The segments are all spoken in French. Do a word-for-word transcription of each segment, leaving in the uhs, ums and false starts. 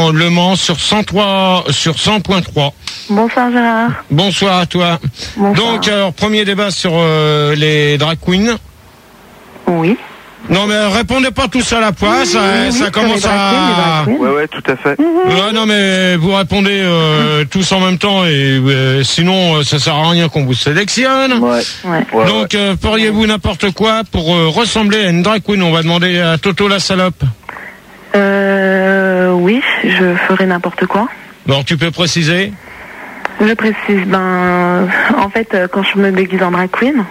dans Le Mans sur cent trois, sur cent point trois. Bonsoir Gérard. Bonsoir à toi. Bonsoir. Donc, alors, premier débat sur euh, les drag queens. Oui. Non, mais répondez pas tous à la fois, oui, ça, oui, ça oui, commence à... Ouais, ouais, tout à fait. Ouais, non, mais vous répondez euh, tous en même temps, et euh, sinon, euh, ça sert à rien qu'on vous sélectionne. Ouais. Ouais. Ouais, Donc, euh, feriez-vous n'importe quoi pour euh, ressembler à une drag queen? On va demander à Toto la salope. Euh, oui, je ferai n'importe quoi. Bon, tu peux préciser? Je précise, ben, en fait, euh, quand je me déguise en drag queen,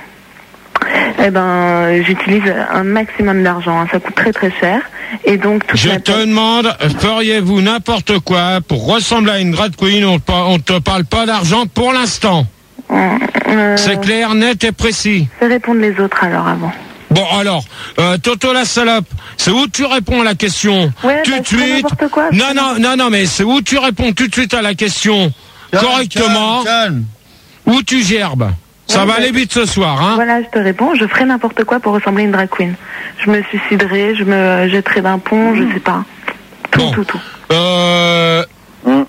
eh ben, j'utilise un maximum d'argent. Hein. Ça coûte très très cher. Et donc, toute Je la te tête- demande, feriez-vous n'importe quoi pour ressembler à une drag queen? On te, on te parle pas d'argent pour l'instant. Euh, C'est clair, net et précis. Je vais répondre les autres alors avant. Bon, alors, euh, Toto la salope, c'est où tu réponds à la question Ouais, tout bah, de je fais suite. n'importe quoi, je Non, fais non, non, non, mais c'est où tu réponds tout de suite à la question correctement, Calme, calme. ou tu gerbes. Ça Ouais, va bah, aller vite ce soir, hein. Voilà, je te réponds. Je ferai n'importe quoi pour ressembler à une drag queen. Je me suiciderai, je me jetterai d'un pont, je sais pas. Tout, Bon. tout, tout. Euh... Hum.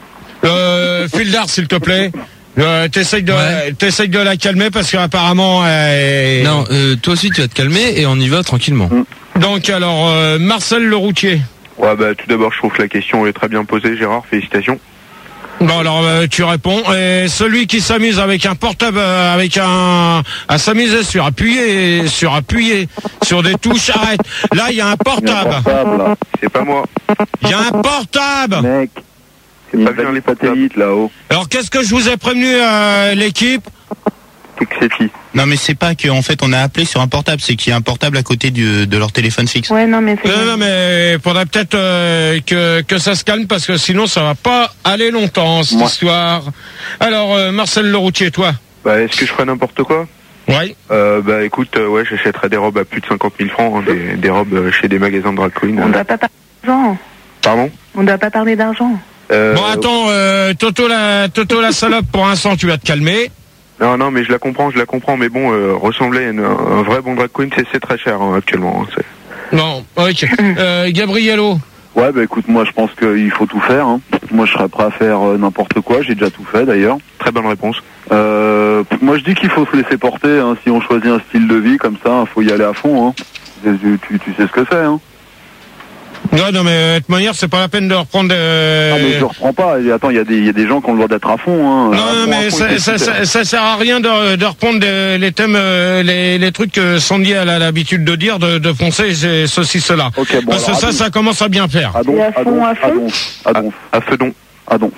Euh... Fildar, s'il te plaît. Euh, t'essayes de, Ouais. t'essayes de la calmer parce qu'apparemment... Euh... Non, euh, toi aussi tu vas te calmer et on y va tranquillement. Donc alors, euh, Marcel le routier. Ouais, bah, tout d'abord, je trouve que la question est très bien posée, Gérard. Félicitations. Bon alors euh, tu réponds. Et celui qui s'amuse avec un portable, euh, avec un, à s'amuser sur appuyer, sur appuyer, sur des touches, arrête. Là il y a un portable. Portable. C'est pas moi. Il y a un portable. Mec. C'est pas bien les satellites là-haut. Alors qu'est-ce que je vous ai prévenu, euh, l'équipe? C'est que c'est qui? Non, mais c'est pas qu'en fait on a appelé sur un portable, c'est qu'il y a un portable à côté du, de leur téléphone fixe. Ouais, non, mais c'est. Non, non, mais faudrait peut-être euh, que, que ça se calme parce que sinon ça va pas aller longtemps cette Moi. histoire. Alors euh, Marcel le routier, toi? Bah, est-ce que je ferais n'importe quoi? Oui. Euh, bah, écoute, euh, ouais, j'achèterais des robes à plus de cinquante mille francs, hein, des, des robes euh, chez des magasins de drag queen. On doit pas parler d'argent. Pardon? On doit pas parler d'argent. Euh, Bon attends, euh, Toto la Toto la salope, pour l'instant tu vas te calmer. Non, non, mais je la comprends, je la comprends, mais bon, euh, ressembler à une- un vrai bon drag queen, c'est c'est très cher hein, actuellement. hein, c'est- Non, ok. Euh, Gabriello. Ouais, bah écoute, moi je pense qu'il faut tout faire. Hein. Moi je serais prêt à faire euh, n'importe quoi, j'ai déjà tout fait d'ailleurs. Très bonne réponse. Euh, moi je dis qu'il faut se laisser porter, hein. Si on choisit un style de vie comme ça, il faut y aller à fond. Hein. Tu, tu, tu sais ce que c'est. Hein. Non, non, mais de toute manière, c'est pas la peine de reprendre. Euh... Ah, mais je reprends pas. Et attends, il y, a des- il y a des gens qui ont le droit d'être à fond. Hein. Non, À non, fond, à mais fond, ça, c'est ça, super. ça, ça sert à rien de, de reprendre des- les thèmes, euh, les, les trucs que Sandy a l'habitude de dire, de, de foncer c'est ceci, cela. Ok, bon, Parce que alors, ça, à donf. ça commence à bien faire. À donf, Et à à fond, donf, à fond à donf, à donf, À feu don. à donf.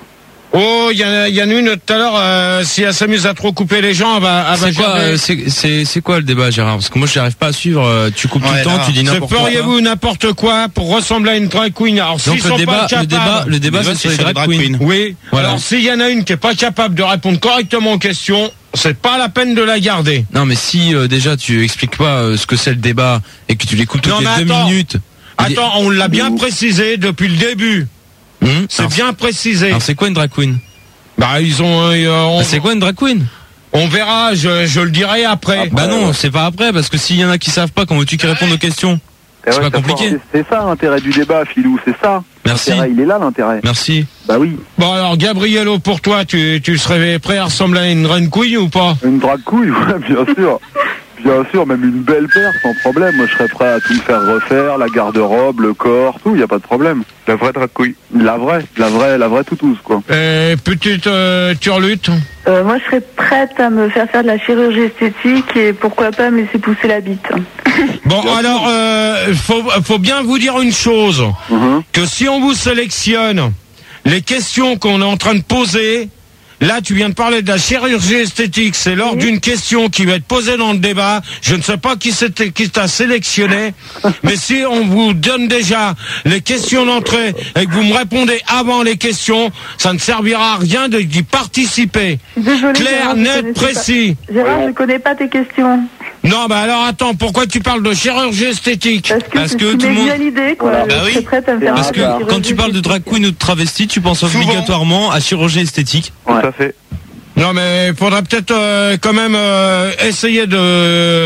Oh, il y, a- il y en a une tout à l'heure, euh, si elle s'amuse à trop couper les gens, elle va, elle va C'est quoi, gerber. euh, c'est, c'est, c'est quoi le débat, Gérard? Parce que moi, je n'arrive pas à suivre. euh, Tu coupes tout Ouais, le temps, là. tu dis C'est n'importe quoi. feriez-vous n'importe quoi pour ressembler à une drag queen? Alors, s'ils Donc sont le pas débat, capables. le débat, le débat, c'est sur les drag queens. Oui. Voilà. Alors, s'il y en a une qui est pas capable de répondre correctement aux questions, c'est pas la peine de la garder. Non, mais si euh, déjà tu expliques pas euh, ce que c'est le débat et que tu l'écoutes toutes Non, les mais deux attends. minutes. Attends, on l'a bien précisé depuis le début. Hum C'est alors, bien précisé. alors, c'est quoi une drag queen? Bah, ils ont, euh, on, Ah, c'est quoi une drag queen? on verra, je, je le dirai après. Bah non, c'est pas après, parce que s'il y en a qui savent pas, comment veux-tu qu'ils répondent aux questions? Eh C'est ouais, pas ça compliqué. foire. C'est c'est ça l'intérêt du débat, Philou, c'est ça. Merci. L'intérêt, il est là l'intérêt. Merci. Bah oui, Bon, alors, Gabriello, pour toi, tu, tu serais prêt à ressembler à une drag queen ou pas? une drag couille, ouais, bien sûr. Bien sûr, même une belle paire, sans problème. Moi, je serais prêt à tout me faire refaire, la garde-robe, le corps, tout, il y a pas de problème. La vraie drag queen. La vraie, la vraie, la vraie toutouze, quoi. Euh, petite euh, turlute. Euh, moi, je serais prête à me faire faire de la chirurgie esthétique et pourquoi pas me laisser pousser la bite. Bon, alors, euh, faut, faut bien vous dire une chose. Mhm. Que si on vous sélectionne les questions qu'on est en train de poser, là tu viens de parler de la chirurgie esthétique, c'est lors Oui. d'une question qui va être posée dans le débat, je ne sais pas qui c'était, qui t'a sélectionné, mais si on vous donne déjà les questions d'entrée et que vous me répondez avant les questions, ça ne servira à rien de d'y participer. Désolée, Clair, Gérard, je net, connaissais précis. pas. Gérard, je connais pas tes questions. Non, bah alors attends, pourquoi tu parles de chirurgie esthétique? Parce que, Parce c'est que une tout le monde- bien l'idée, quoi. Voilà. Je Bah serais oui. prête à me faire Parce de la que chirurgie quand tu parles de drag queen ou de travesti, tu penses Souvent. obligatoirement à chirurgie esthétique. Tout Ouais. à fait. Non, mais il faudra peut-être euh, quand même euh, essayer de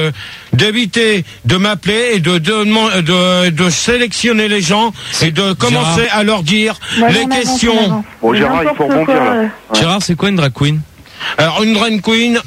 d'éviter de m'appeler et de, de, de, de sélectionner les gens et de commencer Gérard. à leur dire Moi, les questions. Bon, Gérard, il faut rebondir là. euh. Gérard, c'est quoi une drag queen? Alors une drag queen,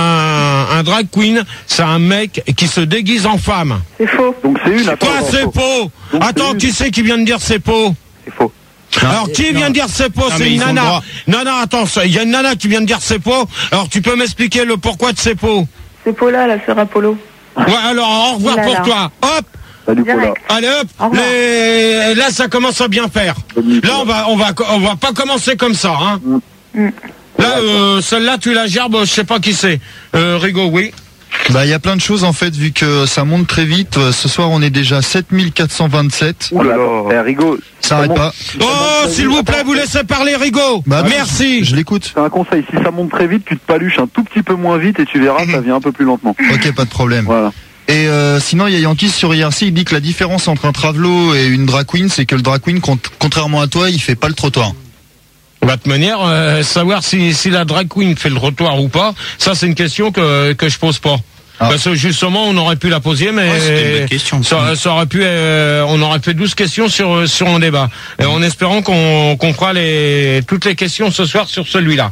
un, un drag queen, c'est un mec qui se déguise en femme. C'est faux. Donc c'est une. attends, Quoi, attends, c'est attends. faux? Donc, Attends, c'est qui c'est qui vient de dire c'est faux? C'est faux. Alors qui vient de dire c'est faux? Non, C'est mais une ils ont le nana. droit. Non, non, attends, il y a une nana qui vient de dire c'est faux. Alors tu peux m'expliquer le pourquoi de c'est faux? C'est Paula, la sœur Apollo. Ouais, alors au revoir Oulala. pour toi. Hop, Salut Paula. Direct. allez hop. Au revoir. Les... Là, ça commence à bien faire. Bonne nuit, Là, Paula. on va, on va, on va pas commencer comme ça, hein. Mm. Là, euh, celle-là, tu la gerbes, je sais pas qui c'est. Euh, Rigaud, oui. Bah, il y a plein de choses en fait, vu que ça monte très vite. Euh, Ce soir, on est déjà sept mille quatre cent vingt-sept. Ouh là là. Eh, Rigaud, Ça arrête monte- pas. si ça monte Oh, très s'il vite- vous plaît, Attends, vous laissez parler, Rigaud. Bah, attends, Merci. Je, je l'écoute. C'est un conseil, si ça monte très vite, tu te paluches un tout petit peu moins vite et tu verras, ça vient un peu plus lentement. Ok, pas de problème. Voilà. Et euh, sinon, il y a Yankee sur I R C, il dit que la différence entre un travelo et une drag queen, c'est que le drag queen, con- contrairement à toi, il fait pas le trottoir. Bah, de manière, euh, savoir si, si la drag queen fait le trottoir ou pas, ça c'est une question que, que je pose pas. Ah. Parce que justement, on aurait pu la poser, mais Ouais, c'était une bonne question. ça, ça aurait pu, euh, on aurait fait douze questions sur sur un débat. Et en espérant qu'on qu'on fera les toutes les questions ce soir sur celui-là.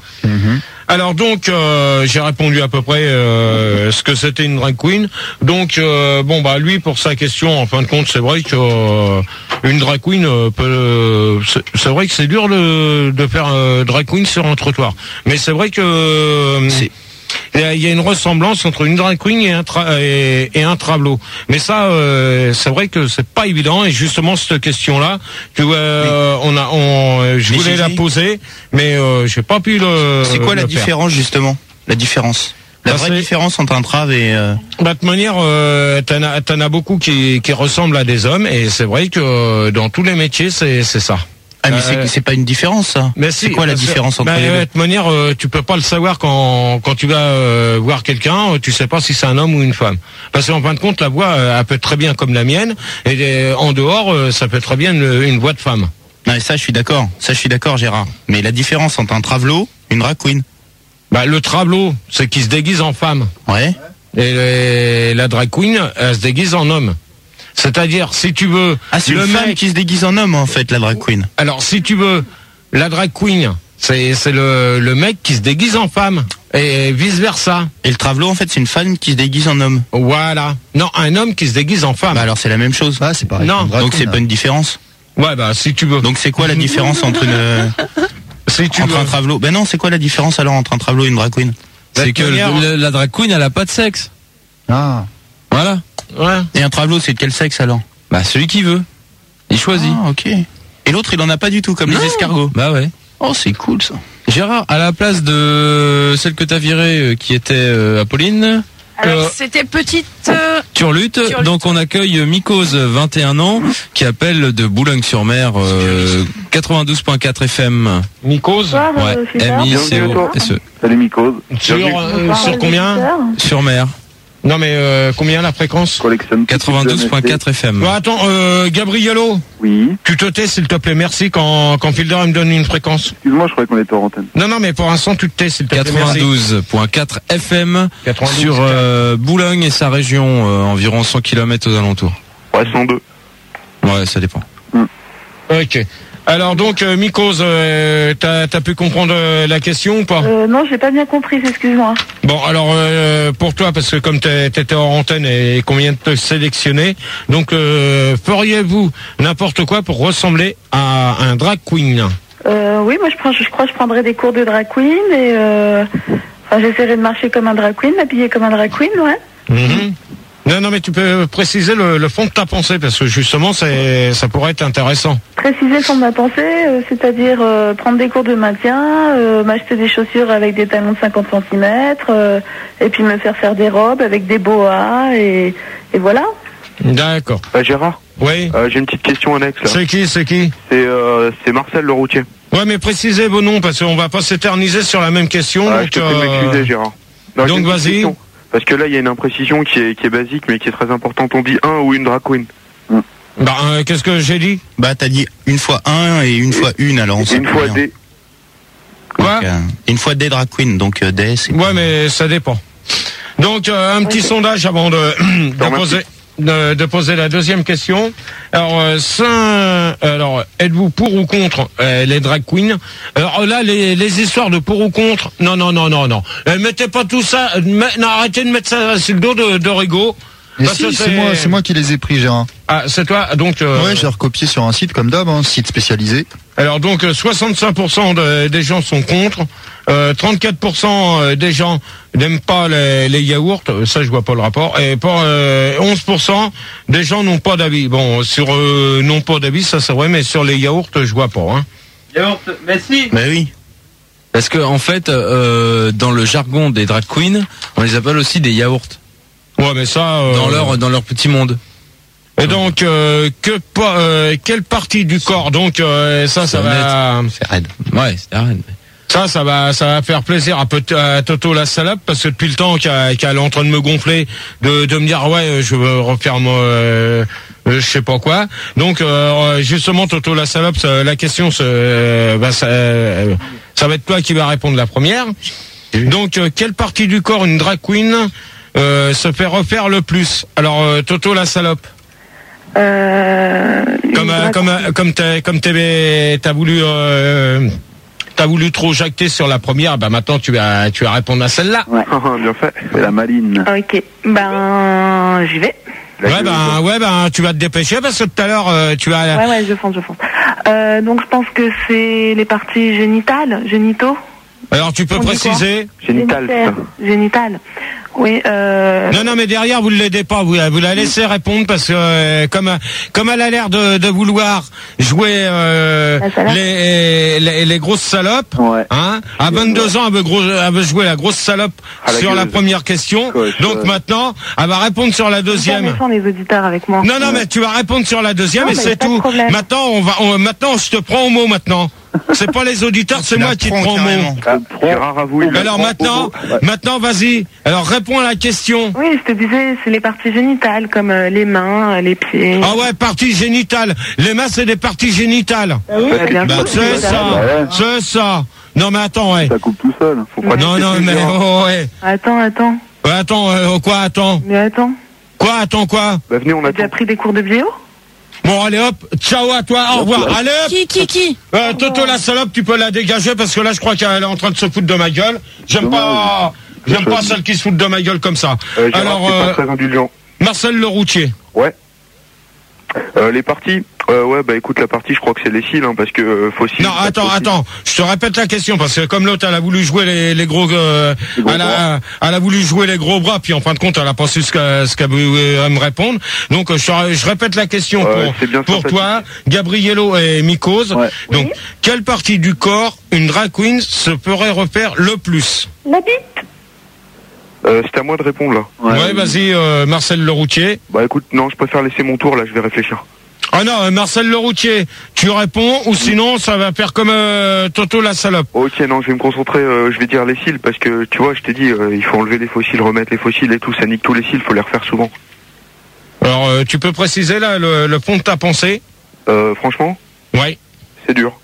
Alors donc, euh, j'ai répondu à peu près euh, ce que c'était une drag queen. Donc euh, bon bah lui pour sa question, en fin de compte, c'est vrai que euh, une drag queen euh, peut, euh, c'est- c'est vrai que c'est dur de, de faire euh, drag queen sur un trottoir. Mais c'est vrai que euh, C'est- il y a- il y a une ressemblance entre une drag queen et un tra- et, et un travelot. Mais ça, euh, c'est vrai que c'est pas évident. Et justement cette question-là, tu vois, euh, on a, on, je Mais voulais j'ai la dit- poser, mais euh, j'ai pas pu le. C'est quoi la le faire. différence justement? La différence. La Bah, vraie c'est- différence entre un trave et. euh, Bah, de manière, euh, t'en as, t'en as beaucoup qui, qui ressemblent à des hommes, et c'est vrai que euh, dans tous les métiers, c'est, c'est ça. Ah mais Euh, c'est c'est pas une différence ça. Mais C'est si, quoi la parce que- différence entre bah, les euh, deux? De manière, euh, tu peux pas le savoir quand quand tu vas euh, voir quelqu'un, euh, tu sais pas si c'est un homme ou une femme. Parce qu'en fin de compte, la voix, euh, elle peut être très bien comme la mienne, et euh, en dehors, euh, ça peut être très bien une, une voix de femme. Non, mais ça je suis d'accord. Ça je suis d'accord Gérard. Mais la différence entre un travelo, une drag queen. Bah, le travelot, c'est qu'il se déguise en femme, Ouais. et les- la drag queen, elle se déguise en homme. C'est-à-dire, si tu veux, Ah c'est le une femme mec, qui se déguise en homme en fait la drag queen. alors si tu veux, la drag queen, c'est c'est le le mec qui se déguise en femme, et vice versa. Et le travelo en fait c'est une femme qui se déguise en homme. Voilà. Non, un homme qui se déguise en femme. Bah alors c'est la même chose. Ah, c'est pareil. Non. Une drag Donc queen, c'est pas une différence. Ouais, bah si tu veux. Donc c'est quoi la différence entre une si tu entre veux. un travelo? Ben non, c'est quoi la différence alors entre un travelo et une drag queen? C'est De que manière- le- la drag queen, elle a pas de sexe. Ah. Voilà. Ouais. Et un travelo c'est de quel sexe alors? Bah, celui qui veut. Il choisit. Ah ok. Et l'autre il en a pas du tout comme Non. les escargots. Bah ouais. Oh c'est cool ça. Gérard, à la place de celle que t'as virée, euh, qui était euh, Apolline, Alors Euh, c'était petite. euh, Turlutte, Turlutte. donc on accueille Mycose, vingt et un ans, qui appelle de Boulogne-sur-Mer, euh, quatre-vingt-douze point quatre F M. Mycose. Bonsoir, Ouais, euh, Philippe. M I C Bienvenue à O toi. S E. Salut Mycose, Sur, euh, Bonsoir, sur les combien auditeurs. Sur mer, Non mais euh, combien la fréquence? collectionne. quatre-vingt-douze point quatre F M. Bon, attends, euh, Gabriello, Oui, tu te tais s'il te plaît, merci quand quand Fielder il me donne une fréquence. excuse-moi, je croyais qu'on était en antenne. Non non mais pour l'instant tu te tais s'il te plaît, merci. quatre-vingt-douze point quatre F M quatre-vingt-douze. sur euh, Boulogne et sa région, euh, environ cent kilomètres aux alentours. Ouais, cent deux. Ouais, ça dépend. Ok. Alors donc euh, Mycose, euh, t'as t'as pu comprendre euh, la question ou pas? Euh, non, j'ai pas bien compris, excuse-moi. Bon, alors euh, pour toi, parce que comme t'es- t'étais hors antenne et qu'on vient de te sélectionner, donc euh, feriez-vous n'importe quoi pour ressembler à un drag queen? Euh, oui, moi je, prends, je, crois que je prendrais des cours de drag queen et euh, enfin, j'essaierai de marcher comme un drag queen, m'habiller comme un drag queen, ouais. Mhm. Non, non, mais tu peux préciser le, le fond de ta pensée, parce que justement, c'est, ça pourrait être intéressant. Préciser le fond de ma pensée, euh, c'est-à-dire euh, prendre des cours de maintien, euh, m'acheter des chaussures avec des talons de cinquante centimètres, euh, et puis me faire faire des robes avec des boas, et, et voilà. D'accord. Euh, Gérard, Oui. euh, j'ai une petite question annexe là. C'est qui, c'est qui? C'est euh, c'est Marcel le routier. Ouais, mais précisez vos noms, parce qu'on va pas s'éterniser sur la même question. Ah, donc, je te prie de euh, m'excuser, Gérard. Non, j'ai donc, une petite vas-y. question. Parce que là, il y a une imprécision qui est, qui est basique, mais qui est très importante. On dit un ou une drag queen. Bah, euh, qu'est-ce que j'ai dit? Bah t'as dit une fois un et une fois une alors on Et sait une plus fois rien. des. Quoi? Donc, euh, une fois des drag queen donc euh, des c'est Ouais, mais ça dépend. Donc euh, un petit Oui. sondage avant de, de poser de, de poser la deuxième question. Alors euh, ça, alors êtes-vous pour ou contre euh, les drag queens? Alors là les, les histoires de pour ou contre, non non non non non. Euh, mettez pas tout ça, euh, met- non, arrêtez de mettre ça sur le dos de, de Rigaud. Et Parce si, que c'est moi, c'est moi qui les ai pris, Gérard. Ah, c'est toi. Donc euh, Ouais, j'ai recopié sur un site comme d'hab, un site spécialisé. alors donc euh, soixante-cinq pour cent de- des gens sont contre, euh, trente-quatre pour cent des gens n'aiment pas les, les yaourts, euh, ça je vois pas le rapport, et pour euh, onze pour cent des gens n'ont pas d'avis. Bon, sur euh, n'ont pas d'avis, ça c'est vrai, mais sur les yaourts, je vois pas. Hein. Yaourt, mais si. Bah oui. Parce que en fait, euh, dans le jargon des drag queens, on les appelle aussi des yaourts Ouais, mais ça. euh, dans leur dans leur petit monde. Et donc euh, que pa- euh, quelle partie du corps donc euh, ça ça C'est va C'est raide. Ouais, c'est raide. ça ça va ça va faire plaisir à, peut- à Toto la salope parce que depuis le temps qu'elle qu'elle est en train de me gonfler de de me dire ouais je veux refaire moi euh, euh, je sais pas quoi. Donc euh, justement Toto la salope ça- la question c'est euh, bah, ça euh, ça va être toi qui va répondre la première. Donc euh, quelle partie du corps une drag queen euh, se fait refaire le plus? Alors euh, Toto la salope. Euh, Comme une euh, drag- comme euh, comme t'as comme t'avais- t'as voulu euh, t'as voulu trop jacter sur la première, bah maintenant tu vas tu vas répondre à celle-là. Ouais. Bien fait. C'est la maline. Ok, ben j'y vais. La Ouais gueule. ben ouais ben tu vas te dépêcher parce que tout à l'heure euh, tu as Ouais, ouais, je fonce, je fonce. Euh, donc je pense que c'est les parties génitales, génitaux. alors tu peux On dit quoi préciser. Génital, Génitaires, génitales. Oui, euh... Non non mais derrière vous ne l'aidez pas, vous, vous la laissez répondre parce que euh, comme comme elle a l'air de, de vouloir jouer euh, La salope. les, les les grosses salopes. Ouais. Hein, à vingt-deux ans, elle veut, gros, elle veut jouer la grosse salope À la sur la gueule. première question. Coche, Donc ouais. maintenant, elle va répondre sur la Pas deuxième. méchants les auditeurs avec moi. Non, non, mais tu vas répondre sur la deuxième Non, et mais c'est y a pas de tout. problème. Maintenant, on va, on- maintenant, je te prends au mot maintenant. C'est pas les auditeurs, c'est Tu moi la qui te prends prends au mot. carrément. Ah, Gérard avoue, il Alors prend maintenant, au mot. maintenant, vas-y. Alors réponds à la question. Oui, je te disais, c'est les parties génitales, comme euh, les mains, euh, les pieds. Ah ouais, partie génitale. Les mains, c'est des parties génitales. Ah oui, bah, bien Bah, sûr, c'est ça. ça, Ouais. c'est ça. Non mais attends, ouais. Ça coupe tout seul. Faut pas Non, te non, laisser mais dire. oh, ouais. Attends, attends. Ouais, attends, euh, quoi, attends. Mais attends, Quoi, attends, quoi. Bah venez, on t'as déjà attend. pris des cours de bio? Bon, allez hop, ciao à toi, au revoir. Allez hop. Qui, qui, qui Euh, Toto la salope, tu peux la dégager parce que là, je crois qu'elle est en train de se foutre de ma gueule. J'aime pas, j'aime pas celle qui se fout de ma gueule comme ça. Euh, Gérard, Alors, c'est euh, pas très indulgent. Marcel Le Routier. Ouais. Euh, les parties, euh, ouais, bah écoute, la partie, je crois que c'est les cils, hein, parce que euh, fossiles. Non, attends, attends. Je te répète la question parce que comme l'autre, elle a voulu jouer les, les gros, euh, Les gros elle, a, elle a voulu jouer les gros bras, puis en fin de compte, elle a pas su ce qu'elle ce qu'elle voulait me répondre. Donc, euh, je, te- je répète la question Ouais, pour, c'est bien pour sympathique. toi, Gabriello et Mikos. Ouais. Donc, Oui. quelle partie du corps une drag queen se ferait refaire le plus? La bite. Euh, c'est à moi de répondre là. Ouais, vas-y, euh, Marcel Le Routier. Bah écoute, non, je préfère laisser mon tour là, je vais réfléchir. Ah non, euh, Marcel Le Routier, tu réponds ou sinon ça va faire comme euh, Toto la salope. Ok, non, je vais me concentrer, euh, je vais dire les cils, parce que tu vois, je t'ai dit, euh, il faut enlever les fossiles, remettre les fossiles et tout, ça nique tous les cils, faut les refaire souvent. Alors, euh, tu peux préciser là le, le fond de ta pensée? Euh, franchement, Ouais. c'est dur.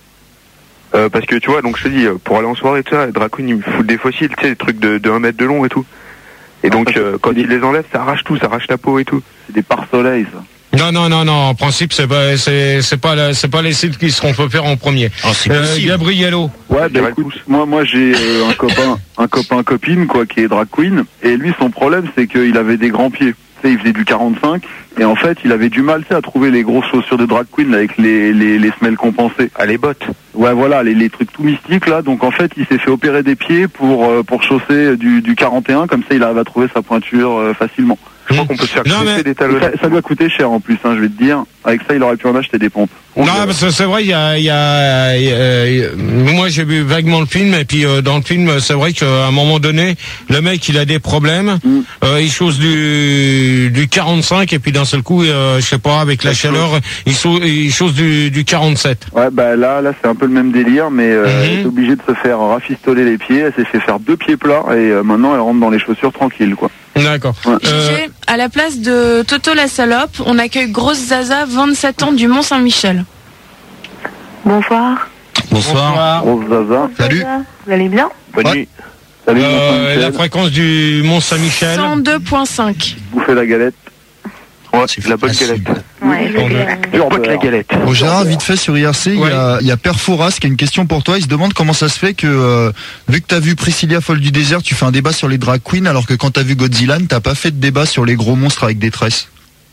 Euh, parce que tu vois, donc je te dis, euh, pour aller en soirée, tout ça, les drag queens, ils me foutent des fossiles, tu sais, des trucs de, de un mètre de long et tout. Et donc, euh, quand ils les enlèvent, ça arrache tout, ça arrache la peau et tout. C'est des pare-soleil, ça. Non, non, non, non. En principe, c'est pas, c'est, c'est pas, la- c'est pas les sites qui seront fait faire en premier. Oh, c'est Euh, possible. Gabriello. Ouais, Je dirais bah le écoute, moi, moi j'ai euh, un copain, un copain copine quoi, qui est drag queen, et lui, son problème, c'est qu'il avait des grands pieds. Tu sais, il faisait du quarante-cinq, et en fait, il avait du mal, tu sais, à trouver les grosses chaussures de drag queen là, avec les les, les semelles compensées. Ah, les bottes. Ouais, voilà, les, les trucs tout mystiques là. Donc en fait, il s'est fait opérer des pieds pour euh, pour chausser du du quarante et un, comme ça, il arrive à trouver sa pointure euh, facilement. Je crois qu'on peut se faire Non, crisser mais- des Et talons. ça, ça lui a coûté cher en plus, hein, je vais te dire. Avec ça, il aurait pu en acheter des pompes. Non, parce que c'est vrai, il y a, il y a, il y a- il y a- moi j'ai vu vaguement le film et puis euh, dans le film, c'est vrai qu'à un moment donné, le mec il a des problèmes, Mm. euh, il chose du du quarante-cinq et puis d'un seul coup, euh, je sais pas, avec la chaleur, il, sau- il chose du, du quarante-sept. Ouais, bah là, là, c'est un peu le même délire, mais euh, Mhm. elle est obligée de se faire rafistoler les pieds. Elle s'est fait faire deux pieds plats et euh, maintenant elle rentre dans les chaussures tranquille, quoi. D'accord. Ouais. Euh, G G, à la place de Toto la salope, on accueille Grosse Zaza, vingt-sept ans, du Mont-Saint-Michel. Bonsoir. Bonsoir. Grosse Zaza. Salut. Vous allez bien? Bonne Ouais. nuit. Salut, Euh, Mont-Saint-Michel. la fréquence du Mont Saint-Michel. cent deux virgule cinq. Bouffer la galette. Ouais, c'est la bonne galette. Ouais, Bon, je- Pas que la galette. Bon, Gérard, vite fait sur I R C, il Ouais. y a, il y a Père Fouras qui a une question pour toi. Il se demande comment ça se fait que, euh, vu que t'as vu Priscilla folle du désert, tu fais un débat sur les drag queens, alors que quand t'as vu Godzilla, t'as pas fait de débat sur les gros monstres avec des tresses.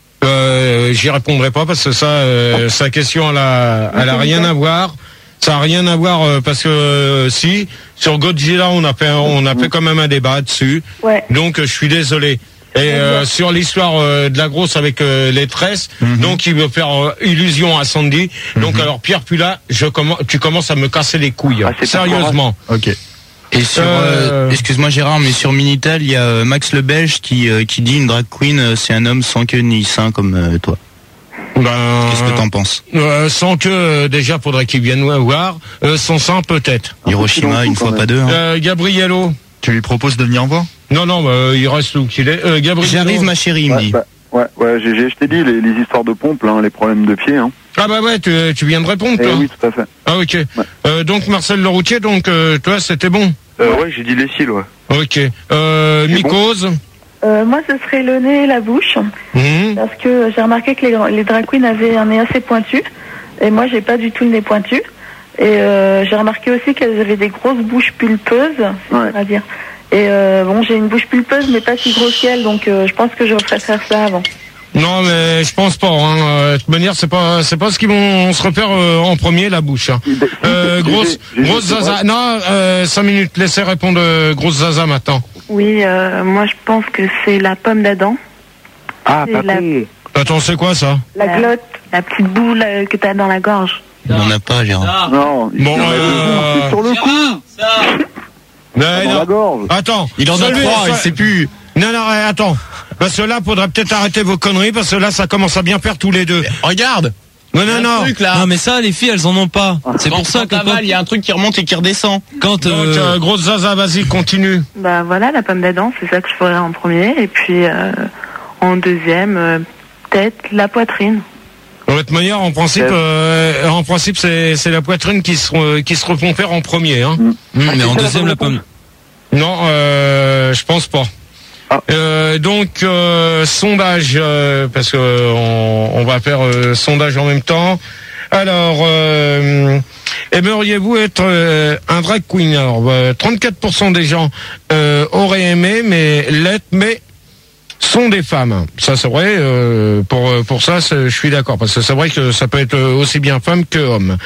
Euh, j'y répondrai pas parce que ça, euh, sa question, elle a, elle a rien à voir. Ça a rien à voir euh, parce que euh, si sur Godzilla, on a fait, on a fait quand même un débat dessus. Ouais. Donc, euh, je suis désolé. Et euh, sur l'histoire euh, de la grosse avec euh, les tresses, Mhm. donc il veut faire euh, illusion à Sandy. Donc Mhm. alors Pierre Pula, je commence, tu commences à me casser les couilles, Ah, c'est sérieusement. Ok. Et sur, Euh, euh, excuse-moi Gérard, mais sur Minitel, il y a euh, Max le Belge qui euh, qui dit une drag queen, euh, c'est un homme sans queue ni sein comme euh, toi. Ben, Qu'est-ce que t'en penses? euh, sans que euh, déjà faudrait qu'il vienne voir, euh, sans sang peut-être. Hiroshima, une fois pas deux. Hein. Euh, Gabriello. Tu lui proposes de venir voir? Non, non, bah, il reste où qu'il est. Euh, Gabriel. J'arrive ma chérie, il me Ouais, dit. bah, ouais, ouais, G G, je t'ai dit, les, les histoires de pompe, là, les problèmes de pied, hein. Ah bah ouais, tu, tu viens de répondre, Eh toi. oui, tout à fait. Ah ok. Euh, donc Marcel Leroutier, donc euh, toi c'était bon. Euh, ouais, j'ai dit les cils, ouais. Ok. Euh, C'est mycose. Euh, moi, ce serait le nez et la bouche, Mhm. parce que j'ai remarqué que les, les drag queens avaient un nez assez pointu, et moi, j'ai pas du tout le nez pointu. Et euh, j'ai remarqué aussi qu'elles avaient des grosses bouches pulpeuses, Ouais. c'est à dire. Et euh, bon, j'ai une bouche pulpeuse, mais pas si grosse qu'elle, donc euh, je pense que je ferais faire ça avant. Non mais je pense pas. Hein. Euh, De toute manière, c'est pas c'est pas ce qu'ils vont se repère euh, en premier la bouche. Hein. Euh, grosse G G, grosse c'est zaza. vrai. Non, euh, cinq minutes. Laissez répondre euh, grosse zaza maintenant. Oui, euh, moi je pense que c'est la pomme d'Adam. Ah, C'est pas la- con. Attends, c'est quoi ça? La La- glotte. La petite boule euh, que t'as dans la gorge. Il n'en a pas, Gérard. Non, il Bon, y en a euh, deux, c'est sur le coup, Mais dans non. la gorge. Attends. Il en a Celui- trois, il ce- sait plus. Non, non, ouais, attends. Parce que là, faudrait peut-être arrêter vos conneries, parce que là, ça commence à bien faire tous les deux. Regarde. Non, non, non. là. Non mais ça, les filles, elles en ont pas. C'est pour ça que quand quand, mal, il y a un truc qui remonte et qui redescend. quand Donc, euh, euh, grosse zaza, vas-y, continue. Bah voilà, la pomme d'Adam, c'est ça que je ferais en premier. Et puis euh, en deuxième, euh, peut-être la poitrine. De toute manière, en principe, euh, en principe, c'est c'est la poitrine qui se re- qui se refont faire en premier. Hein. hum, mais c'est en ça, la deuxième bonne la pomme. Non, euh, je pense pas. Ah. Euh, donc euh, sondage, euh, parce que euh, on, on va faire euh, sondage en même temps. Alors, euh, aimeriez-vous être euh, un drag queen? Alors, euh, trente-quatre pour cent des gens euh, auraient aimé, mais l'être, mais sont des femmes. Ça c'est vrai. Euh, pour pour ça, c'est- je suis d'accord, parce que c'est vrai que ça peut être aussi bien femme que homme.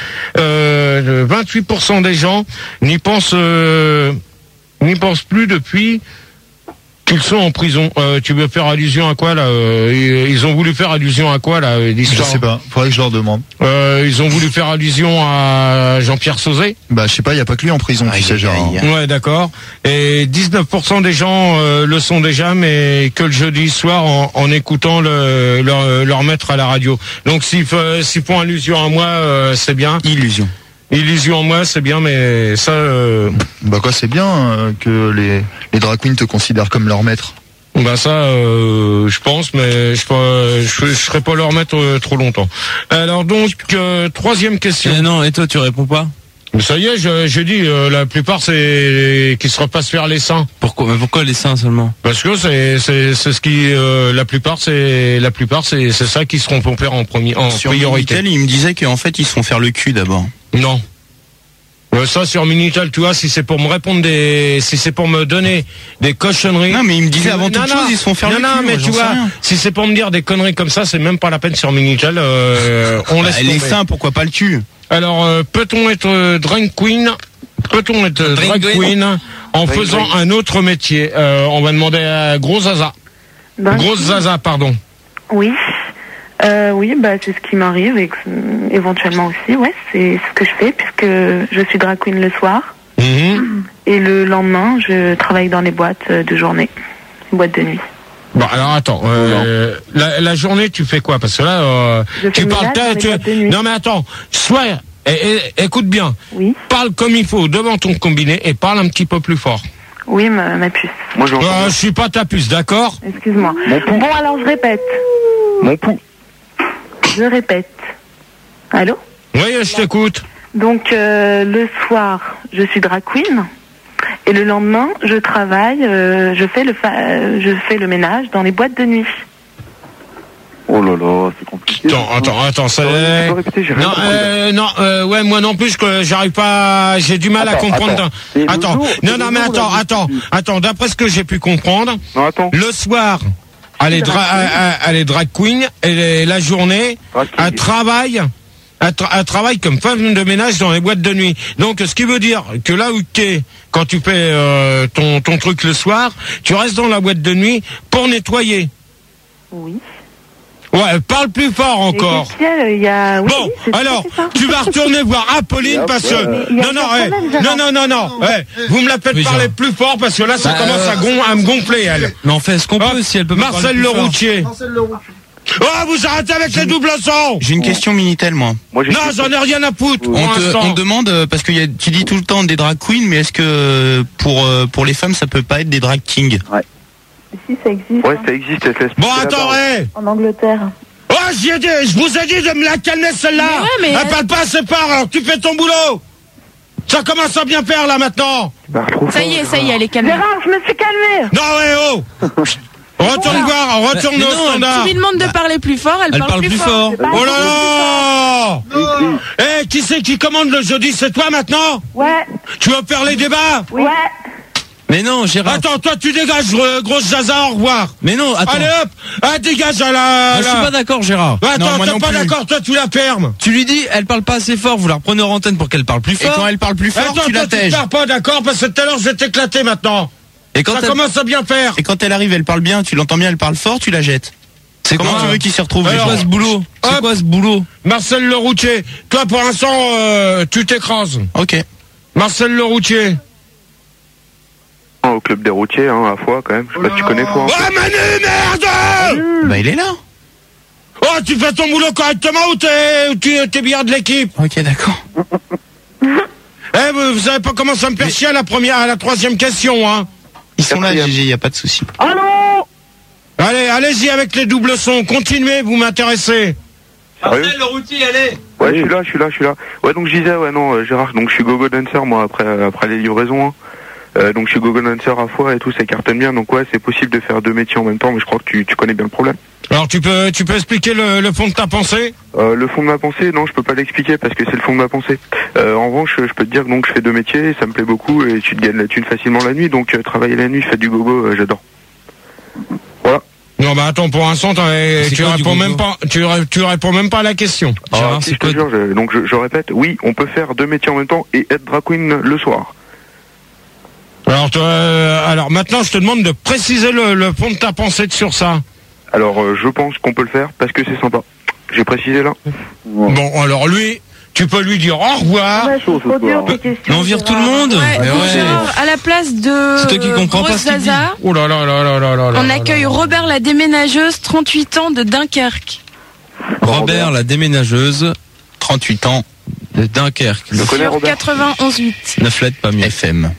Euh, vingt-huit pour cent des gens n'y pensent euh, n'y pensent plus depuis qu'ils sont en prison. Euh, tu veux faire allusion à quoi là? Euh, ils, ils ont voulu faire allusion à quoi là? Je l'histoire sais pas. Faudrait que je leur demande. Euh, ils ont voulu faire allusion à Jean-Pierre Sauzet. Bah, je sais pas, il y a pas que lui en prison, tu Aïe, sais, aïe, Gérard. aïe. Ouais, d'accord. Et dix-neuf pour cent des gens euh, le sont déjà, mais que le jeudi soir en, en écoutant le, leur, leur maître à la radio. Donc s'ils f- s'ils font allusion à moi, euh, c'est bien. Illusion. Illusion à moi, c'est bien, mais ça, euh, Bah quoi, c'est bien euh, que les, les drag queens te considèrent comme leur maître. bah ça, euh, je pense, mais je ne je, je serai pas leur maître euh, trop longtemps. Alors donc, euh, troisième question. Eh non, et toi tu réponds pas? Mais ça y est, je- j'ai dit, euh, la plupart c'est qui se repassent faire les seins. Pourquoi mais pourquoi les seins seulement? Parce que c'est c'est c'est ce qui euh, la plupart c'est la plupart c'est c'est ça qui seront faire en premier en Sur priorité. Minitel, il me disait qu'en fait, ils se font faire le cul d'abord. Non. Euh, ça sur Minitel, tu vois, si c'est pour me répondre des si c'est pour me donner des cochonneries. Non, mais il me disait avant toute Non, chose, non. ils se font faire non, le non, cul. mais moi, tu j'en sais vois, rien. si c'est pour me dire des conneries comme ça, c'est même pas la peine sur Minitel. Euh, on laisse Bah, les tomber. seins, pourquoi pas le cul? Alors, euh, peut-on être euh, drag queen? Peut-on être euh, Drag drag queen queen en Drag faisant queen. un autre métier? Euh, on va demander à Gros Zaza. Ben, Grosse Zaza, pardon. Oui. Euh, oui, bah c'est ce qui m'arrive et que, euh, éventuellement aussi, ouais, c'est ce que je fais puisque je suis drag queen le soir Mhm. et le lendemain je travaille dans les boîtes euh, de journée, les boîtes de nuit. Bon, alors attends, euh, la, la journée, tu fais quoi? Parce que là, euh, Je fais tu le parles... ménage dans les tu- boîtes de nuit. non mais attends, sois... eh, eh, écoute bien, Oui, parle comme il faut devant ton combiné et parle un petit peu plus fort. oui, ma, ma puce. Moi, j'entends. Euh, je suis pas ta puce, d'accord? Excuse-moi. Mon pouls. Bon, alors je répète. Mon pouls. Je répète. Allô? Oui, je t'écoute. Donc euh, le soir, je suis drag queen Et le lendemain, je travaille, euh, je fais le fa- je fais le ménage dans les boîtes de nuit. Oh là là, c'est compliqué. Attends, attends, attends, ça. Euh, tu peux répéter, j'ai rien Non, compris. euh, non, euh, ouais, moi non plus, que j'arrive pas, j'ai du mal à Attends, comprendre. attends. C'est le Attends, jour- non, c'est non, le mais jour où attends, la attends, discussion. attends. D'après ce que j'ai pu comprendre, Non, attends. le soir, elle est, dra- elle- elle est drag queen, et la journée, Drag king. elle travaille. Elle, tra- elle travaille comme femme de ménage dans les boîtes de nuit. Donc, ce qui veut dire que là où t'es, quand tu fais euh, ton, ton truc le soir, tu restes dans la boîte de nuit pour nettoyer. Oui. Ouais, parle plus fort encore. Et qu'est-ce qu'il y a, il y a... Oui, Bon, oui, c'est ça, alors, c'est ça. tu vas retourner voir Apolline parce que... Mais il y a Non, non, pas de eh, problème, non, Gérard. non, non, non, eh, vous me la faites Oui, parler Gérard. plus fort parce que là, ça Bah, commence euh, à, gon- à me gonfler, elle. Mais on fait ce qu'on Hop, peut si elle peut pas Marcel parler plus fort. Leroutier. Oh, vous arrêtez avec les doubles sons. J'ai une question Minitel, moi. Moi, j'ai Non, j'en ai rien à foutre pour On te, l'instant. on te demande, euh, parce que y a, tu dis tout le temps des drag queens, mais est-ce que euh, pour, euh, pour les femmes, ça peut pas être des drag kings? Si, ça existe. Ouais, hein, ça existe, elle se laisse Bon, pousser la attends, barbe. eh. en Angleterre. Oh, j'y ai dit, je vous ai dit de me la calmer celle-là. Mais ouais, mais Elle elle- parle pas assez fort, alors tu fais ton boulot. Ça commence à bien faire, là, maintenant. Bah, trop Ça fort, y est, Gérard. ça y est, elle est calmée. Gérard, je me suis calmée. Non, ouais, oh. Retourne voir, retourne Mais au non, standard. Tu lui demandes de parler plus fort, elle, Elle parle plus fort. Oh là là. Eh, qui c'est qui commande le jeudi? C'est toi maintenant? Ouais, Tu veux faire les débats? ouais. Mais non, Gérard. Attends, toi tu dégages, euh, grosse Zaza, au revoir. Mais non, attends. Allez hop, ah, dégage à la... Moi, je la- suis pas d'accord, Gérard. Attends, Non, moi t'es non pas plus. d'accord, toi tu la fermes. Tu lui dis, elle parle pas assez fort, vous la reprenez en antenne pour qu'elle parle plus Et fort. quand elle parle plus fort, Attends, tu toi la tu te tèges. perds pas, d'accord, parce que tout à l'heure je vais t'éclater maintenant. Et quand Ça elle... commence à bien faire. Et quand elle arrive, elle parle bien, tu l'entends bien, elle parle fort, tu la jettes. C'est Comment quoi tu veux qu'il s'y retrouve C'est Alors, quoi ce boulot C'est hop. quoi ce boulot Marcel Leroutier, toi pour l'instant, euh, tu t'écrases. Ok. Marcel Leroutier. Au club des routiers, hein, à Foix, quand même. Je sais pas si tu connais Foix. Ouais, Manu, merde! Bah, il est là. Oh, tu fais ton boulot correctement ou t'es, ou tu t'es bien de l'équipe? Ok, d'accord. Eh, vous, vous savez pas comment ça me fait chier à la première, à la troisième question, hein. Ils sont là, Quatrième. G G, y a pas de souci. Allô? Allez, allez-y avec les doubles sons. Continuez, vous m'intéressez. Sérieux? le routier, allez. Ouais, je suis là, je suis là, je suis là. Ouais, donc je disais, ouais, non, euh, Gérard, donc je suis gogo dancer, moi, après, euh, après les livraisons, hein. Euh, donc je suis gogo dancer à Foix et tout, ça cartonne bien. Donc ouais, c'est possible de faire deux métiers en même temps, mais je crois que tu, tu connais bien le problème. Alors, tu peux, tu peux expliquer le, le fond de ta pensée? Euh, le fond de ma pensée, non, je peux pas l'expliquer parce que c'est le fond de ma pensée. Euh, en revanche, je peux te dire que donc je fais deux métiers, ça me plaît beaucoup et tu te gagnes la thune facilement la nuit. Donc euh, travailler la nuit, faire du gogo, euh, j'adore. Voilà. Non, bah attends, pour l'instant, t'as- C'est tu quoi, du réponds gogo même pas, tu, ré- tu réponds même pas à la question. Gérard, Ah, c'est si, je te quoi jure, je- donc je, je répète, oui, on peut faire deux métiers en même temps et être drag queen le soir. Alors, toi, euh, alors maintenant, je te demande de préciser le, le fond de ta pensée sur ça. Alors euh, je pense qu'on peut le faire parce que c'est sympa. J'ai précisé là. Bon, alors lui, tu peux lui dire au revoir. Ouais, c'est chaud, trop ce dur soir. tes questions. Mais on vire tout le Gérard. monde. Ouais, Mais donc ouais. Gérard, à la place de C'est toi qui comprends pas Grosse ce qu'il dit. Zaza, Oh là là là là là là là on là accueille là. Robert la déménageuse, trente-huit ans de Dunkerque. Robert, la déménageuse trente-huit ans, de Dunkerque. Je connais Sur Robert. quatre-vingt-onze huit. Neuf lettres, pas mieux. F M.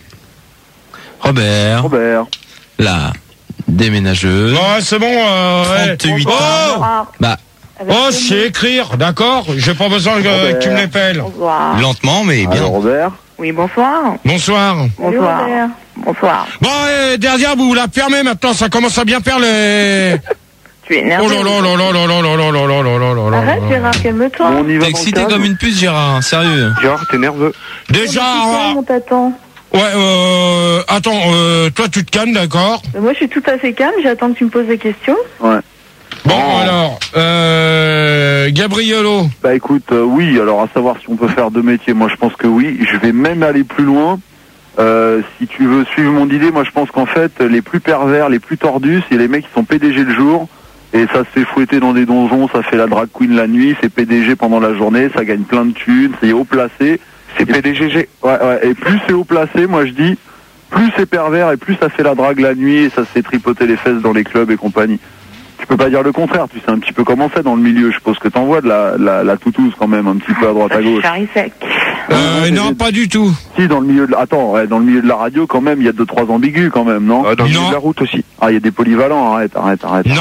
Robert, Robert. la déménageuse. Ouais, c'est bon. Euh, ouais. trente-huit Oh, Gérard, Bah, avec oh, le je sais écrire, d'accord. J'ai pas besoin que, que tu me l'épelles. Bonsoir. Lentement, mais bien. Alors, Robert. Oui, bonsoir. Bonsoir. Salut, Bonsoir. Robert. Bonsoir. Bon, eh, derrière, vous la fermez maintenant. Ça commence à bien faire les. Tu es énervé. Oh là là là là là là là là là là là là là là. Arrête, Gérard, calme-toi. Bon, on y va t'es dans le excité calme. comme une puce, Gérard, hein, sérieux. Gérard, t'es nerveux. Déjà, Calme, on t'attend. ouais, euh, attends, euh, toi tu te calmes, d'accord. Mais moi, je suis tout à fait calme. J'attends que tu me poses des questions. Ouais. Bon, Oh. alors, euh, Gabriello. Bah écoute, euh, oui, alors à savoir si on peut faire deux métiers, moi je pense que oui. Je vais même aller plus loin. Euh, si tu veux suivre mon idée, moi je pense qu'en fait, les plus pervers, les plus tordus, c'est les mecs qui sont P D G le jour. Et ça se fait fouetter dans des donjons, ça fait la drag queen la nuit, c'est P D G pendant la journée, ça gagne plein de thunes, c'est haut placé. C'est P D G G. Ouais, ouais, et plus c'est haut placé, moi je dis, plus c'est pervers et plus ça fait la drague la nuit et ça se fait tripoter les fesses dans les clubs et compagnie. Tu peux pas dire le contraire, tu sais un petit peu comment c'est dans le milieu, je suppose que t'envoies de la, la, la toutouse quand même, un petit peu à droite à gauche. Charrie sec. Euh, Ouais, non, c'est- pas du tout. Si, dans le milieu de la... Attends, ouais, dans le milieu de la radio quand même, il y a deux trois ambigus quand même, non? Euh, dans le milieu Non. de la route aussi. Ah, il y a des polyvalents, arrête, arrête, arrête. Non, arrête.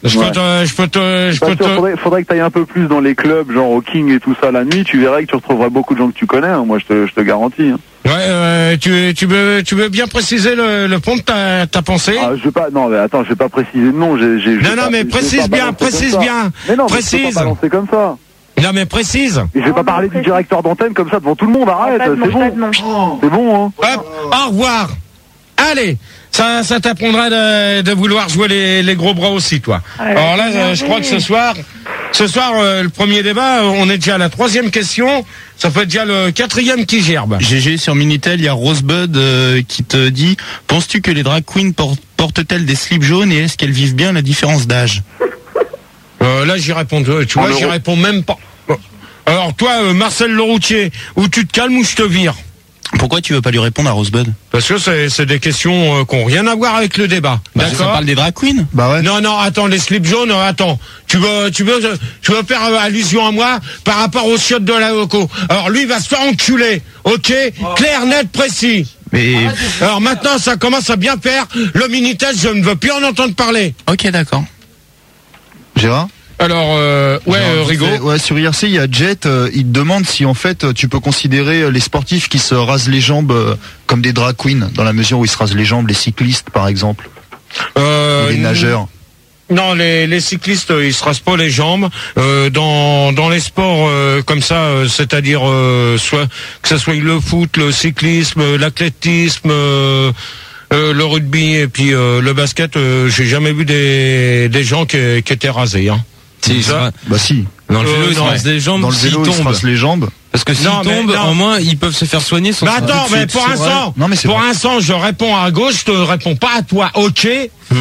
Je Ouais. peux te, je peux te, je Pas peux sûr, te. faudrait, faudrait que t'ailles un peu plus dans les clubs, genre au King et tout ça la nuit, tu verrais que tu retrouveras beaucoup de gens que tu connais, hein. Moi je te, je te garantis. Hein. Ouais, euh, tu, tu veux, tu veux bien préciser le, le fond de ta, ta pensée? Ah, je vais pas, non mais attends, je vais pas préciser le nom, j'ai, j'ai, je vais Non, non, pas- mais je vais précise pas bien, balancer comme précise ça. bien. Mais non, mais je peux Précise. pas balancer comme ça. Non, mais précise. Et je vais pas parler du directeur d'antenne comme ça devant tout le monde, arrête, Pas de nom, c'est pas de bon. nom. C'est bon, hein. Hop, au revoir. Allez, ça, ça t'apprendra de, de vouloir jouer les, les gros bras aussi, toi. Ah, Alors là, c'est euh, je crois que ce soir, ce soir, euh, le premier débat, euh, on est déjà à la troisième question. Ça fait déjà le quatrième qui gerbe. G G sur Minitel, il y a Rosebud euh, qui te dit « Penses-tu que les drag queens portent- portent-elles des slips jaunes et est-ce qu'elles vivent bien la différence d'âge ?» Euh, là, j'y réponds. euh, Tu En vois, j'y euros. réponds même pas. Euh, Alors toi, euh, Marcel Leroutier, ou tu te calmes ou je te vire. Pourquoi tu veux pas lui répondre à Rosebud? Parce que c'est c'est des questions euh, qui n'ont rien à voir avec le débat. Bah, ça D'accord. parle des drag queens. Bah ouais. Non, non, attends, les slips jaunes, euh, attends. Tu veux, tu veux, tu veux faire euh, allusion à moi par rapport aux chiottes de la loco. Alors lui, il va se faire enculer, ok? Clair, net, précis. Mais Alors maintenant, ça commence à bien faire. Le Minitel, je ne veux plus en entendre parler. ok, d'accord. Gérard? Alors, euh, ouais, Gérard, euh, vite Rigaud. fait. Ouais, sur I R C, il y a Jet, euh, il te demande si en fait tu peux considérer euh, les sportifs qui se rasent les jambes euh, comme des drag queens, dans la mesure où ils se rasent les jambes, les cyclistes par exemple, Euh, ou les nageurs. Non, les, les cyclistes, euh, ils se rasent pas les jambes. Euh, dans dans les sports euh, comme ça, euh, c'est-à-dire euh, soit que ce soit le foot, le cyclisme, euh, l'athlétisme, euh, euh, le rugby et puis euh, le basket, euh, j'ai jamais vu des des gens qui, qui étaient rasés. Hein. Si, Ça, ça, Bah si, dans le Euh, vélo, ils se non, rasent les jambes dans le s'ils vélo ils se tombent. rasent les jambes. Parce que s'ils Non, mais tombent, non. au moins, ils peuvent se faire soigner sans Mais se attends, tout de mais suite. pour c'est l'instant, vrai. Non, mais c'est pour vrai. l'instant, je réponds à gauche, je te réponds pas à toi, ok? Hmm.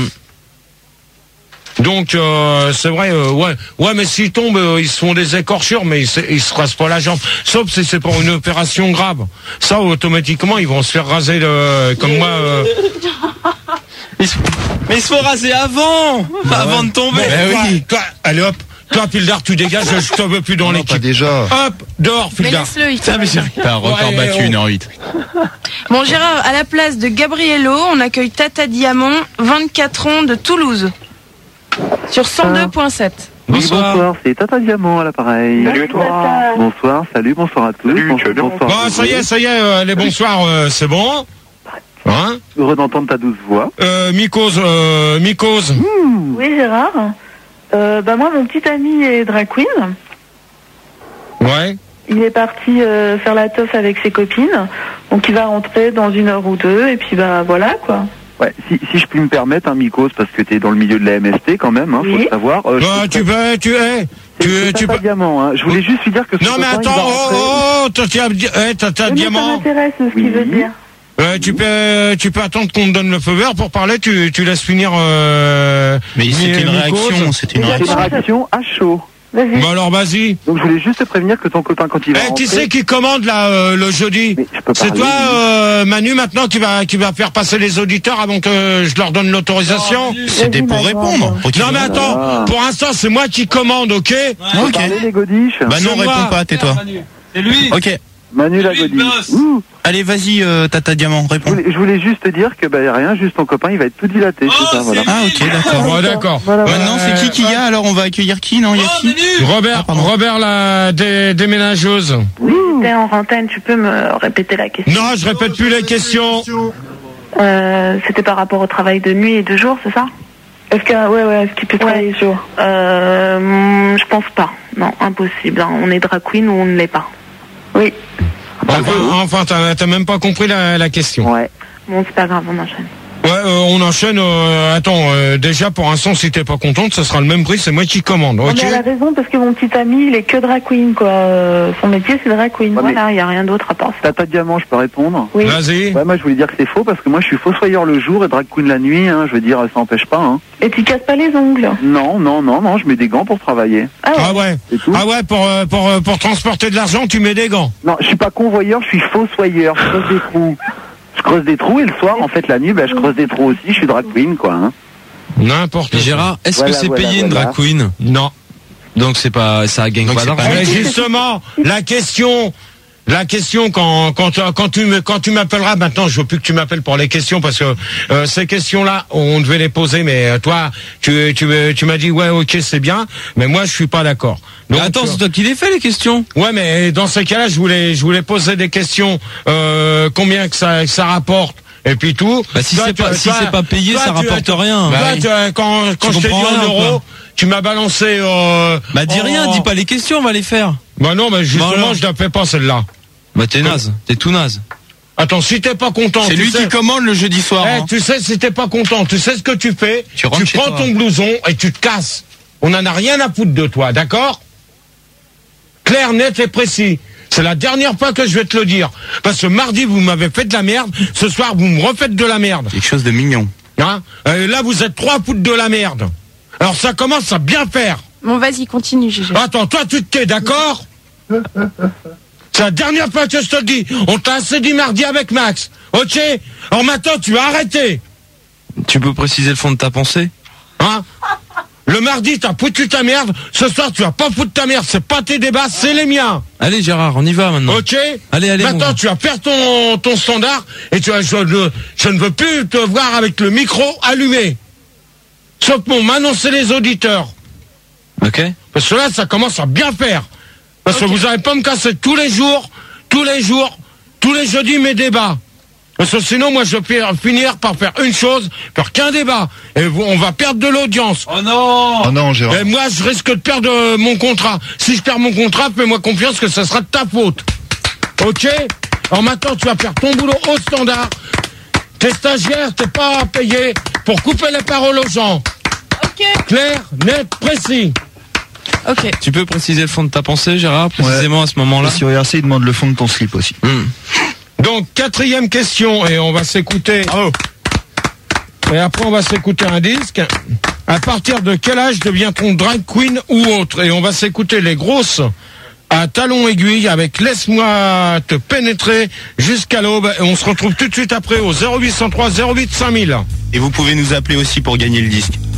Donc euh, c'est vrai, euh, ouais, ouais, mais s'ils tombent, euh, ils se font des écorchures, mais ils se, ils se rasent pas la jambe. Sauf si c'est pour une opération grave. Ça, automatiquement, ils vont se faire raser le, comme moi. Euh, Ils se- Mais il se faut raser avant, avant de tomber. mais toi, toi, allez hop, toi, Pildar, tu dégages, je te veux plus dans Non, pas l'équipe. déjà. Hop, dehors, Mais Pildar. laisse-le, il Putain, mais j'ai fait T'as un record Ouais, battu, oh. une heure huit. Bon, Gérard, à la place de Gabriello, on accueille Tata Diamant, vingt-quatre ans, de Toulouse. Sur cent deux virgule sept. Oui, Bonsoir. bonsoir, c'est Tata Diamant à l'appareil. Salut, toi. Bonsoir, salut, bonsoir à tous. Salut, Bonsoir, tu vas bien bonsoir Bon, à ça y est, vous. ça y est, euh, les bonsoirs, euh, c'est bon. Hein? Heureux d'entendre ta douce voix. Euh, Mycose, euh, Mycose. Oui, Gérard. Euh, bah moi, mon petit ami est drag queen. Ouais. Il est parti euh, faire la teuf avec ses copines. Donc il va rentrer dans une heure ou deux. Et puis bah voilà quoi. Ouais, si, si je puis me permettre, hein, Mikos, parce que t'es dans le milieu de la M S T quand même, hein, faut Oui. le savoir. Euh, je Bah, peux tu te- peux, tu es. c'est- Tu, c'est tu Tata peux. Diamant, hein. Je voulais juste lui dire que son Non, mais copain, il attends, va oh, rentrer- oh, oh, t'as, t'as, eh, t'as, t'as Oui, mais ça diamant. m'intéresse ce qu'il Oui. veut dire. Euh, tu peux, tu peux attendre qu'on te donne le feu vert pour parler. Tu, tu laisses finir. Euh, Mais c'était une Mycose. réaction, c'était une Mais C'est une réaction. réaction à chaud. Vas-y. Bah alors, vas-y. Donc je voulais juste te prévenir que ton copain, quand il va Eh, rentrer... qui c'est qui commande là euh, le jeudi? Mais je peux C'est parler, toi, oui. euh, Manu, maintenant qui va, qui va faire passer les auditeurs avant que je leur donne l'autorisation. C'était pour Vas-y, répondre. Magua. pour qu'il- Non mais attends, Ah. pour l'instant c'est moi qui commande, ok? Tu peux Ok. parler, les godiches. Bah non, C'est moi. réponds pas, tais-toi. C'est lui. Ok. Manu la lui le godiche. boss. Ouh. Allez, vas-y, euh, Tata Diamant, Je réponds. voulais, je voulais juste te dire que bah y a rien, juste ton copain, il va être tout dilaté, Oh, c'est ça, voilà. c'est Ah, ok, d'accord. Bon, d'accord. Voilà, voilà. Maintenant, c'est qui qui y a alors? On va accueillir qui? Non, il y a Oh, qui? Manu. Robert, Ah, pardon. Robert la dé- déménageuse. Oui, j'étais en antenne, tu peux me répéter la question. Non, je répète plus les questions. Euh, C'était par rapport au travail de nuit et de jour, c'est ça? Est-ce qu'il ouais, ouais, est-ce qu'il peut travailler le jour? Euh, hum, je pense pas. Non, impossible. hein. On est drag queen ou on ne l'est pas. Oui. Enfin, enfin t'as, t'as même pas compris la, la question. Ouais. Bon, c'est pas grave, on enchaîne. Ouais, euh, on enchaîne. euh, attends, euh, déjà pour l'instant, si t'es pas contente, ce sera le même prix. C'est moi qui commande, Non, ok? mais elle a raison parce que mon petit ami, il est que drag queen quoi. Euh, Son métier, c'est drag queen. Ouais, mais- Voilà, il n'y a rien d'autre à part ça. Tata Diamant, je peux répondre? Oui. Vas-y. Ouais, moi je voulais dire que c'est faux parce que moi je suis fossoyeur le jour et drag queen la nuit, hein, je veux dire, ça empêche pas, hein. Et tu casses pas les ongles. Non, non, non, non, je mets des gants pour travailler. Ah ouais. Ah ouais. C'est tout. Ah ouais, pour euh, pour euh, pour transporter de l'argent, tu mets des gants. Non, je suis pas convoyeur, je suis fossoyeur, je creuse des trous. Je creuse des trous et le soir, en fait, la nuit, bah, je creuse des trous aussi, je suis drag queen, quoi, hein. N'importe. Et Gérard, est-ce Voilà, que c'est voilà, payé une voilà. drag queen? Non. Donc c'est pas, ça gagne Donc pas c'est d'argent. pas- Mais justement, la question, La question quand quand quand tu me quand tu m'appelleras maintenant, je veux plus que tu m'appelles pour les questions parce que euh, ces questions-là, on devait les poser, mais euh, toi, tu tu tu m'as dit ouais, ok, c'est bien, mais moi je suis pas d'accord. Donc attends, c'est toi qui les fais les questions. Ouais, mais dans ces cas-là, je voulais je voulais poser des questions. Euh, combien que ça que ça rapporte et puis tout. Bah si c'est pas si c'est pas payé, toi, ça tu, rapporte tu, rien. Bah, oui. tu, quand quand tu je t'ai dit en euros, tu m'as balancé. Euh, bah dis en, rien, dis pas les questions, on va les faire. Bah non, mais justement, bah, je la fais pas celle-là. Bah t'es naze, t'es tout naze. Attends, si t'es pas content, c'est lui sais, qui commande le jeudi soir. Eh, hein. Tu sais, si t'es pas content, tu sais ce que tu fais. Tu, tu prends toi. ton blouson et tu te casses. On en a rien à foutre de toi, d'accord? Clair, net et précis. C'est la dernière fois que je vais te le dire. Parce que mardi, vous m'avez fait de la merde. Ce soir, vous me refaites de la merde. Quelque chose de mignon. Hein? Et là, vous êtes trois foutre de la merde. Alors ça commence à bien faire. Bon, vas-y, continue, Gégé. Attends, toi, tu te tais, d'accord? C'est la dernière fois que je te le dis. On t'a assez dit mardi avec Max. Ok? Alors maintenant, tu vas arrêter. Tu peux préciser le fond de ta pensée? Hein? Le mardi, t'as foutu ta merde. Ce soir, tu vas pas foutre ta merde. C'est pas tes débats, c'est les miens. Allez, Gérard, on y va maintenant. Ok? Allez, allez. Maintenant, tu vas perdre ton, ton standard et tu vas, je, je, je ne veux plus te voir avec le micro allumé. Sauf pour m'annoncer les auditeurs. Ok. Parce que là, ça commence à bien faire. Parce okay. que vous n'allez pas me casser tous les jours, tous les jours, tous les jeudis mes débats. Parce que sinon, moi, je vais finir par faire une chose, faire qu'un débat. Et vous, on va perdre de l'audience. Oh non! Oh non, Gérard. Et moi, je risque de perdre euh, mon contrat. Si je perds mon contrat, fais-moi confiance que ça sera de ta faute. Ok? Alors maintenant, tu vas faire ton boulot au standard. T'es stagiaire, t'es pas payé pour couper les paroles aux gens. Ok. Clair, net, précis. Ok. Tu peux préciser le fond de ta pensée, Gérard, précisément ouais. à ce moment-là? Et sur I R C, il demande le fond de ton slip aussi. Mmh. Donc, quatrième question, et on va s'écouter. Oh. Et après, on va s'écouter un disque. À partir de quel âge devient-on drag queen ou autre? Et on va s'écouter les grosses à talons aiguilles avec Laisse-moi te pénétrer jusqu'à l'aube. Et on se retrouve tout de suite après au zéro huit cent trois zéro huit cinq mille. Et vous pouvez nous appeler aussi pour gagner le disque.